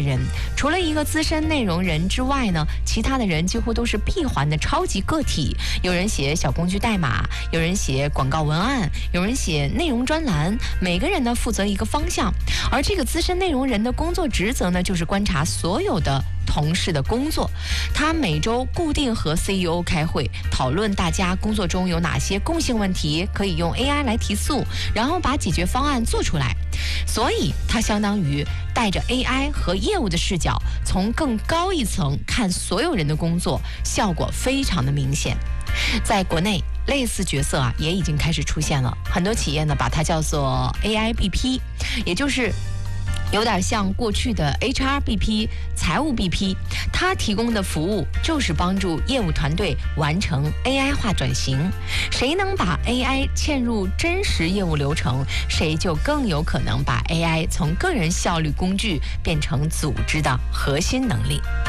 人。除了一个资深内容人之外呢，其他的人几乎都是闭环的超级个体。有人写小工具代码，有人写广告文案，有人写内容专栏，每个人呢负责一个方向。而这个资深内容人的工作职责呢，就是观察所有的同事的工作。他每周固定和 CEO 开会，讨论大家工作中有哪些共性问题可以用 AI 来提速，然后把解决方案做出来。所以他相当于带着 AI 和业务的视角，从更高一层看所有人的工作，效果非常的明显。在国内，类似角色也已经开始出现了，很多企业呢把它叫做 AI BP， 也就是有点像过去的 HR BP、财务 BP， 它提供的服务就是帮助业务团队完成 AI 化转型。谁能把 AI 嵌入真实业务流程，谁就更有可能把 AI 从个人效率工具变成组织的核心能力。